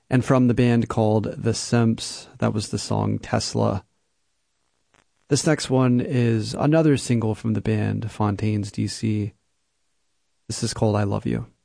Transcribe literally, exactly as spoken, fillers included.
And from the band called The Simps, that was the song Tesla. This next one is another single from the band Fontaines D C. This is called I Love You.